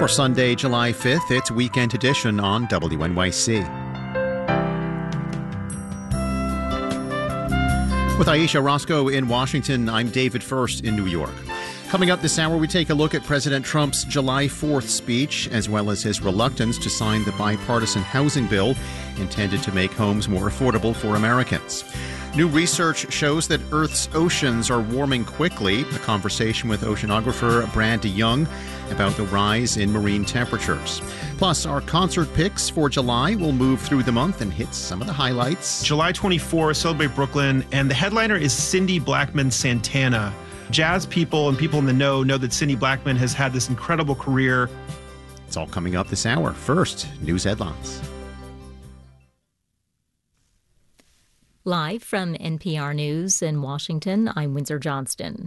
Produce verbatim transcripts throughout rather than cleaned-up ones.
For Sunday, July fifth, it's Weekend Edition on W N Y C. With Aisha Roscoe in Washington, I'm David First in New York. Coming up this hour, we take a look at President Trump's July fourth speech, as well as his reluctance to sign the bipartisan housing bill intended to make homes more affordable for Americans. New research shows that Earth's oceans are warming quickly. A conversation with oceanographer Brad DeYoung about the rise in marine temperatures. Plus, our concert picks for July will move through the month and hit some of the highlights. July twenty-fourth, Celebrate Brooklyn, and the headliner is Cindy Blackman Santana. Jazz people and people in the know know that Cindy Blackman has had this incredible career. It's all coming up this hour. First, news headlines. Live from N P R News in Washington, I'm Windsor Johnston.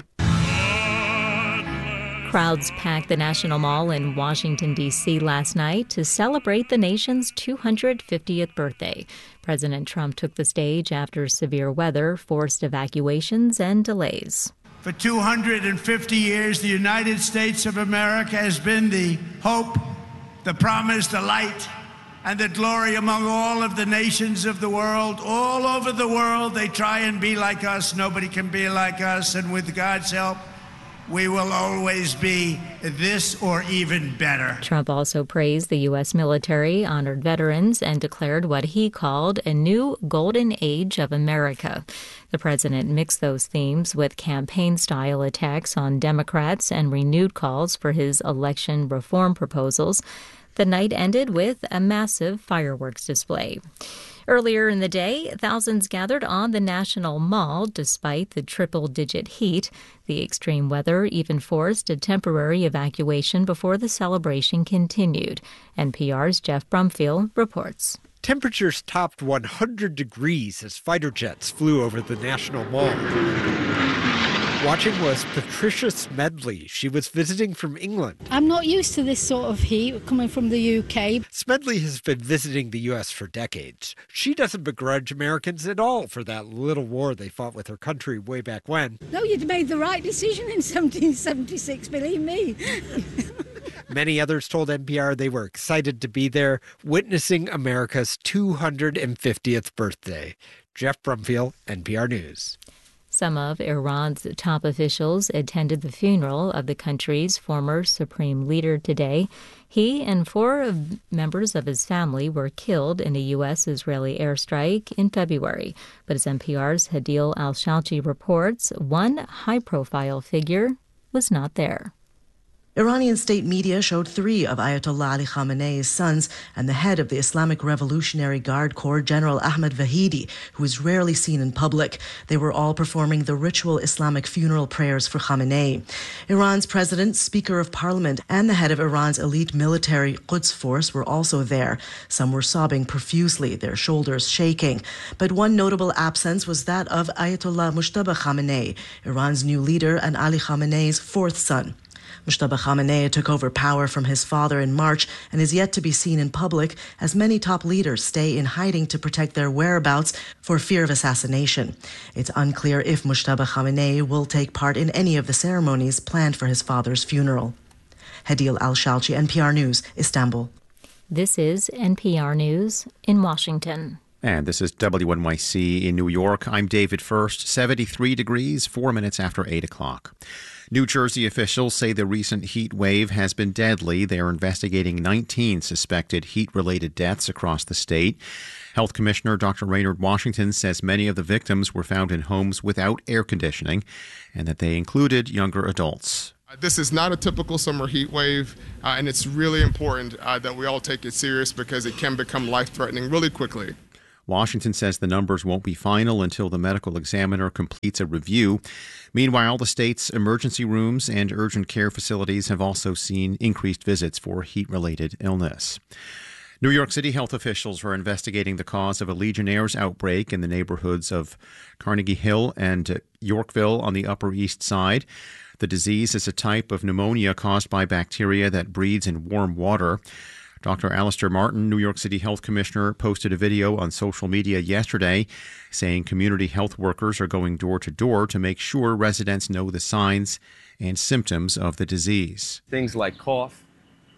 Crowds packed the National Mall in Washington, D C last night to celebrate the nation's two hundred fiftieth birthday. President Trump took the stage after severe weather forced evacuations and delays. For two hundred fifty years, the United States of America has been the hope, the promise, the light, and the glory among all of the nations of the world. All over the world, they try and be like us. Nobody can be like us. And with God's help, we will always be this or even better. Trump also praised the U S military, honored veterans, and declared what he called a new golden age of America. The president mixed those themes with campaign-style attacks on Democrats and renewed calls for his election reform proposals. The night ended with a massive fireworks display. Earlier in the day, thousands gathered on the National Mall despite the triple-digit heat. The extreme weather even forced a temporary evacuation before the celebration continued. N P R's Jeff Brumfield reports. Temperatures topped one hundred degrees as fighter jets flew over the National Mall. Watching was Patricia Smedley. She was visiting from England. I'm not used to this sort of heat coming from the U K. Smedley has been visiting the U S for decades. She doesn't begrudge Americans at all for that little war they fought with her country way back when. No, you'd made the right decision in seventeen seventy-six, believe me. Many others told N P R they were excited to be there, witnessing America's two hundred fiftieth birthday. Jeff Brumfield, N P R News. Some of Iran's top officials attended the funeral of the country's former supreme leader today. He and four members of his family were killed in a U S-Israeli airstrike in February. But as N P R's Hadil Al-Shalchi reports, one high-profile figure was not there. Iranian state media showed three of Ayatollah Ali Khamenei's sons and the head of the Islamic Revolutionary Guard Corps, General Ahmed Vahidi, who is rarely seen in public. They were all performing the ritual Islamic funeral prayers for Khamenei. Iran's president, Speaker of Parliament, and the head of Iran's elite military Quds Force were also there. Some were sobbing profusely, their shoulders shaking. But one notable absence was that of Ayatollah Mujtaba Khamenei, Iran's new leader and Ali Khamenei's fourth son. Mujtaba Khamenei took over power from his father in March and is yet to be seen in public as many top leaders stay in hiding to protect their whereabouts for fear of assassination. It's unclear if Mujtaba Khamenei will take part in any of the ceremonies planned for his father's funeral. Hadil Al-Shalchi, N P R News, Istanbul. This is N P R News in Washington. And this is W N Y C in New York. I'm David First, seventy-three degrees, four minutes after eight o'clock. New Jersey officials say the recent heat wave has been deadly. They are investigating nineteen suspected heat-related deaths across the state. Health Commissioner Doctor Raynard Washington says many of the victims were found in homes without air conditioning and that they included younger adults. This is not a typical summer heat wave, uh, and it's really important uh, that we all take it serious because it can become life-threatening really quickly. Washington says the numbers won't be final until the medical examiner completes a review. Meanwhile, the state's emergency rooms and urgent care facilities have also seen increased visits for heat-related illness. New York City health officials are investigating the cause of a Legionnaire's outbreak in the neighborhoods of Carnegie Hill and Yorkville on the Upper East Side. The disease is a type of pneumonia caused by bacteria that breeds in warm water. Doctor Alistair Martin, New York City Health Commissioner, posted a video on social media yesterday saying community health workers are going door to door to make sure residents know the signs and symptoms of the disease. Things like cough,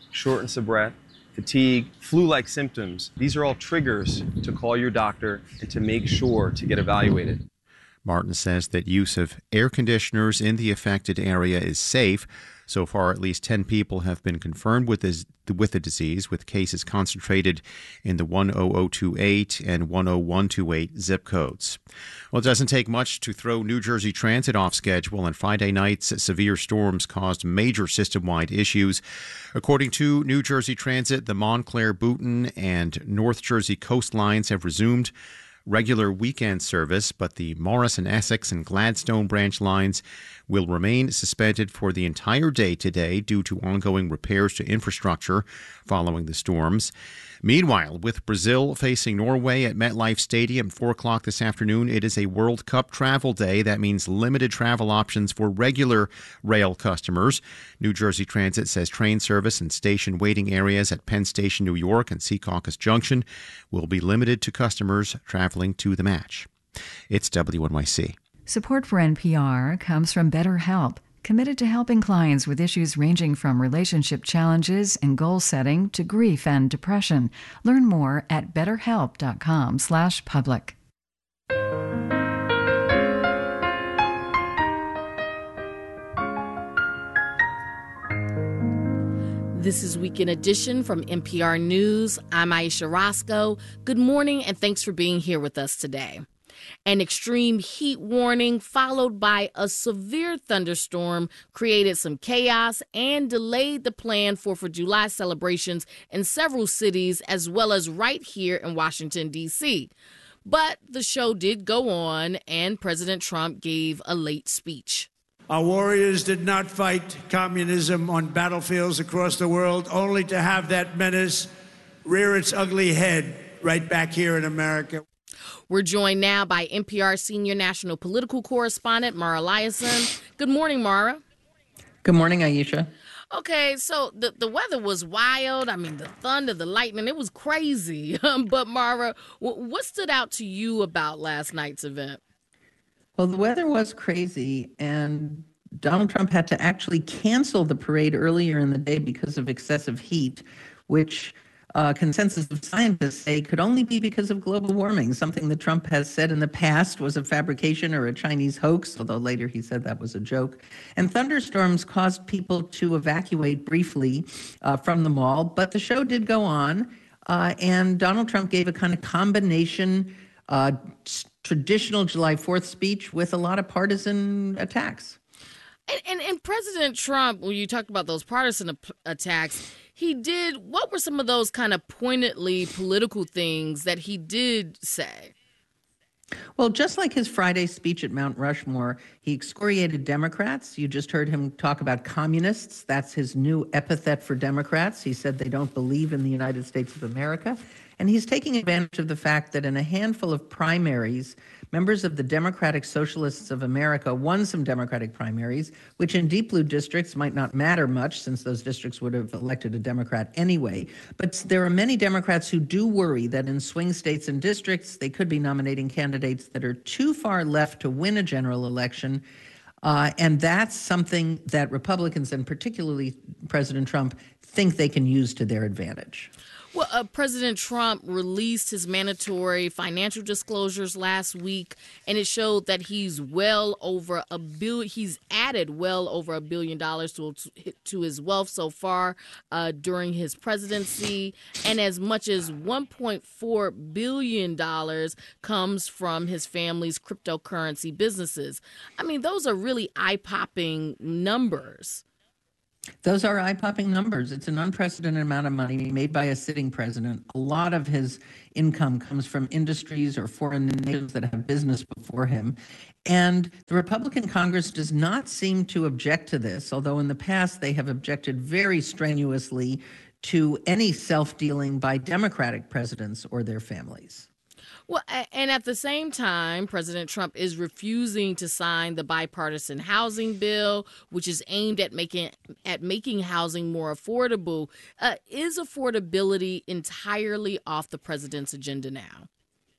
shortness of breath, fatigue, flu-like symptoms. These are all triggers to call your doctor and to make sure to get evaluated. Martin says that use of air conditioners in the affected area is safe. So far, at least ten people have been confirmed with this, with the disease, with cases concentrated in the one oh oh two eight and one oh one two eight zip codes. Well, it doesn't take much to throw New Jersey Transit off schedule, and Friday night's severe storms caused major system-wide issues. According to New Jersey Transit, the Montclair, Boonton, and North Jersey coastlines have resumed regular weekend service, but the Morris and Essex and Gladstone branch lines will remain suspended for the entire day today due to ongoing repairs to infrastructure following the storms. Meanwhile, with Brazil facing Norway at MetLife Stadium, four o'clock this afternoon, it is a World Cup travel day. That means limited travel options for regular rail customers. New Jersey Transit says train service and station waiting areas at Penn Station, New York and Secaucus Junction will be limited to customers traveling to the match. It's W N Y C. Support for N P R comes from BetterHelp, committed to helping clients with issues ranging from relationship challenges and goal setting to grief and depression. Learn more at betterhelp.com slash public. This is Weekend Edition from N P R News. I'm Aisha Roscoe. Good morning and thanks for being here with us today. An extreme heat warning followed by a severe thunderstorm created some chaos and delayed the planned fourth of July celebrations in several cities, as well as right here in Washington, D C. But the show did go on, and President Trump gave a late speech. Our warriors did not fight communism on battlefields across the world, only to have that menace rear its ugly head right back here in America. We're joined now by N P R senior national political correspondent Mara Liasson. Good morning, Mara. Good morning, Aisha. Okay, so the, the weather was wild. I mean, the thunder, the lightning, it was crazy. But Mara, what stood out to you about last night's event? Well, the weather was crazy, and Donald Trump had to actually cancel the parade earlier in the day because of excessive heat, which Uh, consensus of scientists say could only be because of global warming, something that Trump has said in the past was a fabrication or a Chinese hoax, although later he said that was a joke. And thunderstorms caused people to evacuate briefly uh, from the mall, but the show did go on, uh, and Donald Trump gave a kind of combination uh, traditional July fourth speech with a lot of partisan attacks. And, and, and President Trump, when you talked about those partisan attacks, he did, what were some of those kind of pointedly political things that he did say? Well, just like his Friday speech at Mount Rushmore, he excoriated Democrats. You just heard him talk about communists. That's his new epithet for Democrats. He said they don't believe in the United States of America. And he's taking advantage of the fact that in a handful of primaries, members of the Democratic Socialists of America won some Democratic primaries, which in deep blue districts might not matter much since those districts would have elected a Democrat anyway. But there are many Democrats who do worry that in swing states and districts, they could be nominating candidates that are too far left to win a general election. Uh, and that's something that Republicans, and particularly President Trump, think they can use to their advantage. Well, uh, President Trump released his mandatory financial disclosures last week, and it showed that he's well over a bill. He's added well over a billion dollars to to his wealth so far uh, during his presidency, and as much as one point four billion dollars comes from his family's cryptocurrency businesses. I mean, those are really eye-popping numbers. Those are eye-popping numbers. It's an unprecedented amount of money made by a sitting president. A lot of his income comes from industries or foreign nations that have business before him. And the Republican Congress does not seem to object to this, although in the past they have objected very strenuously to any self-dealing by Democratic presidents or their families. Well, and at the same time, President Trump is refusing to sign the bipartisan housing bill, which is aimed at making at making housing more affordable. Uh, is affordability entirely off the president's agenda now?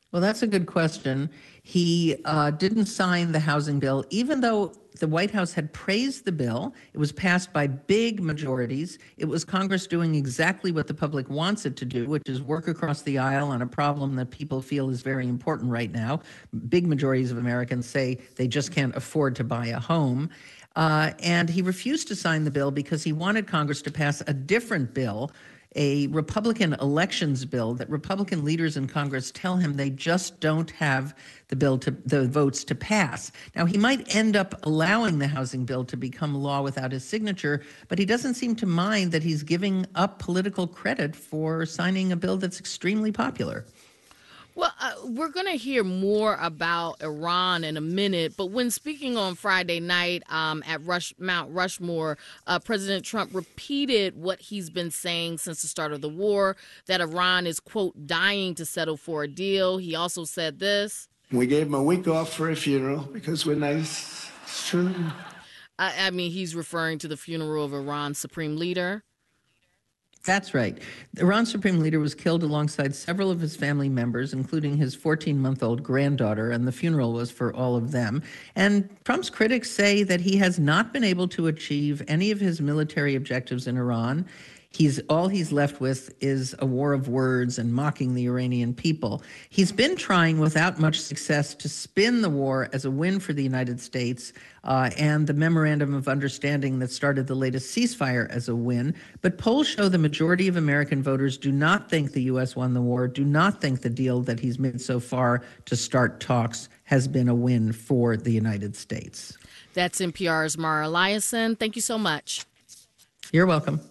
Well, that's a good question. He uh, didn't sign the housing bill, even though the White House had praised the bill. It was passed by big majorities. It was Congress doing exactly what the public wants it to do, which is work across the aisle on a problem that people feel is very important right now. Big majorities of Americans say they just can't afford to buy a home. Uh, and he refused to sign the bill because he wanted Congress to pass a different bill, a Republican elections bill that Republican leaders in Congress tell him they just don't have the bill to the votes to pass. Now, he might end up allowing the housing bill to become law without his signature, but he doesn't seem to mind that he's giving up political credit for signing a bill that's extremely popular. Well, uh, we're going to hear more about Iran in a minute, but when speaking on Friday night um, at Rush, Mount Rushmore, uh, President Trump repeated what he's been saying since the start of the war, that Iran is, quote, dying to settle for a deal. He also said this. We gave him a week off for a funeral because we're nice. It's true. I, I mean, he's referring to the funeral of Iran's supreme leader. That's right. Iran's supreme leader was killed alongside several of his family members, including his fourteen-month-old granddaughter, and the funeral was for all of them. And Trump's critics say that he has not been able to achieve any of his military objectives in Iran. He's all he's left with is a war of words and mocking the Iranian people. He's been trying without much success to spin the war as a win for the United States uh, and the memorandum of understanding that started the latest ceasefire as a win. But polls show the majority of American voters do not think the U S won the war, do not think the deal that he's made so far to start talks has been a win for the United States. That's N P R's Mara Eliason. Thank you so much. You're welcome.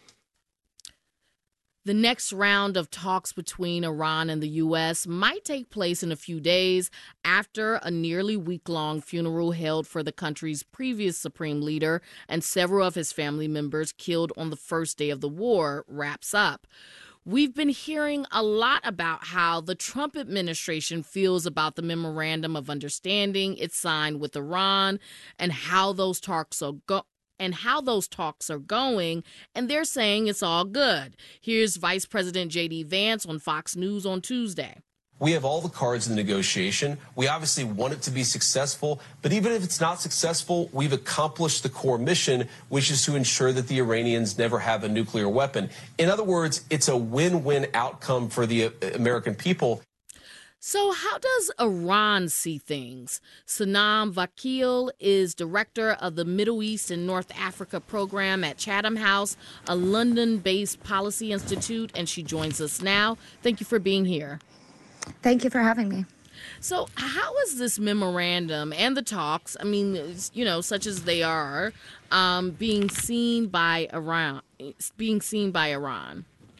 The next round of talks between Iran and the U S might take place in a few days after a nearly week-long funeral held for the country's previous supreme leader and several of his family members killed on the first day of the war wraps up. We've been hearing a lot about how the Trump administration feels about the memorandum of understanding it signed with Iran and how those talks are going. and how those talks are going, and they're saying it's all good. Here's Vice President J D Vance on Fox News on Tuesday. We have all the cards in the negotiation. We obviously want it to be successful, but even if it's not successful, we've accomplished the core mission, which is to ensure that the Iranians never have a nuclear weapon. In other words, it's a win-win outcome for the American people. So how does Iran see things? Sanam Vakil is director of the Middle East and North Africa program at Chatham House, a London-based policy institute, and she joins us now. Thank you for being here. Thank you for having me. So how is this memorandum and the talks, I mean, you know, such as they are, um, being seen by Iran, being seen by Iran?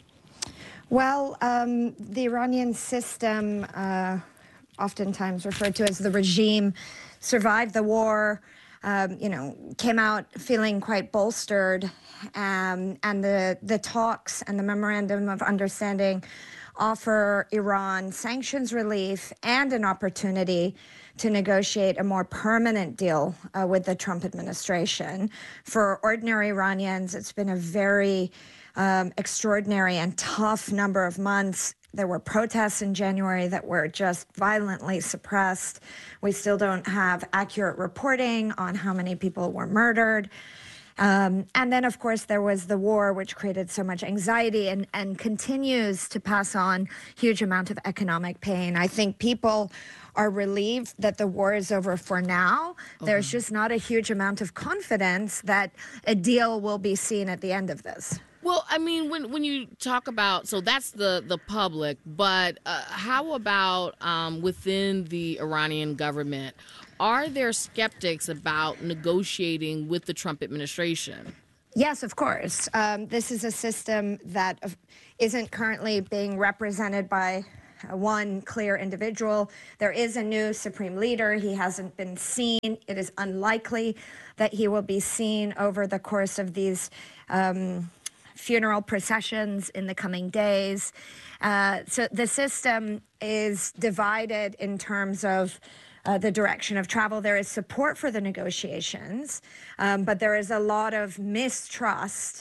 Well, um, the Iranian system, uh, oftentimes referred to as the regime, survived the war, um, you know, came out feeling quite bolstered, um, and the, the talks and the memorandum of understanding offer Iran sanctions relief and an opportunity to negotiate a more permanent deal uh, with the Trump administration. For ordinary Iranians, it's been a very Um, extraordinary and tough number of months. There were protests in January that were just violently suppressed. We still don't have accurate reporting on how many people were murdered. Um, and then, of course, there was the war, which created so much anxiety and, and continues to pass on huge amount of economic pain. I think people are relieved that the war is over for now. Okay. There's just not a huge amount of confidence that a deal will be seen at the end of this. Well, I mean, when when you talk about, so that's the, the public, but uh, how about um, within the Iranian government? Are there skeptics about negotiating with the Trump administration? Yes, of course. Um, this is a system that isn't currently being represented by one clear individual. There is a new supreme leader. He hasn't been seen. It is unlikely that he will be seen over the course of these um funeral processions in the coming days. Uh, so the system is divided in terms of uh, the direction of travel. There is support for the negotiations, um, but there is a lot of mistrust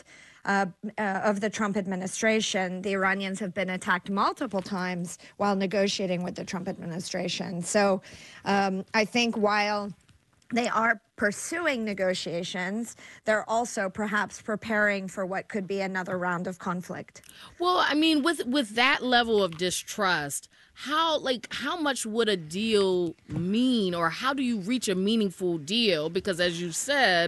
uh, uh, of the Trump administration. The Iranians have been attacked multiple times while negotiating with the Trump administration. So um, I think while they are pursuing negotiations, they're also perhaps preparing for what could be another round of conflict. Well, I mean, with with that level of distrust, how like how much would a deal mean, or how do you reach a meaningful deal? Because as you said,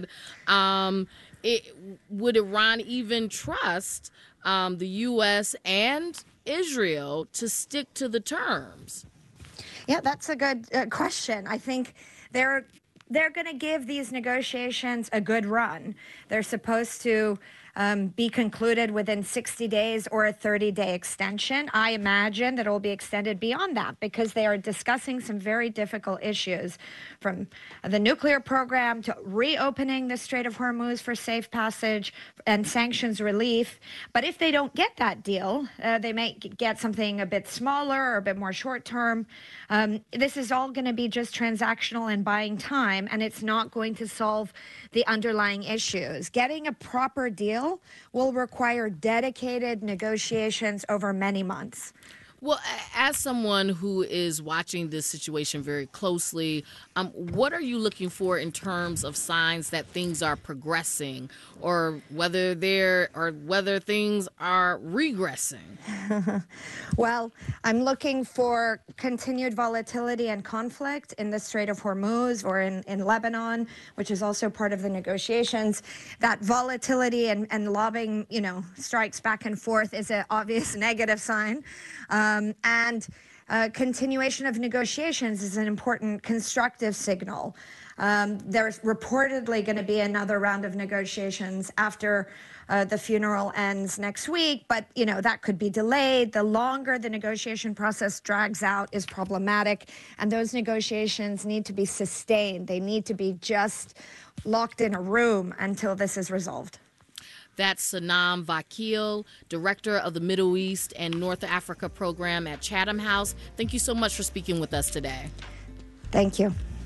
um, it, would Iran even trust um, the U S and Israel to stick to the terms? Yeah, that's a good uh, question. I think they're they're going to give these negotiations a good run. They're supposed to um, be concluded within sixty days or a thirty-day extension. I imagine that it will be extended beyond that because they are discussing some very difficult issues, from the nuclear program to reopening the Strait of Hormuz for safe passage and sanctions relief. But if they don't get that deal, uh, they may get something a bit smaller or a bit more short term. Um, this is all going to be just transactional and buying time, and it's not going to solve the underlying issues. Getting a proper deal will require dedicated negotiations over many months. Well, as someone who is watching this situation very closely, um, what are you looking for in terms of signs that things are progressing, or whether they're or whether things are regressing? Well, I'm looking for continued volatility and conflict in the Strait of Hormuz or in, in Lebanon, which is also part of the negotiations. That volatility and, and lobbing, you know, strikes back and forth is an obvious negative sign. Um, and uh, continuation of negotiations is an important constructive signal. Um, there's reportedly going to be another round of negotiations after uh, the funeral ends next week, but you know that could be delayed. The longer the negotiation process drags out is problematic, and those negotiations need to be sustained. They need to be just locked in a room until this is resolved. That's Sanam Vakil, Director of the Middle East and North Africa Program at Chatham House. Thank you so much for speaking with us today. Thank you.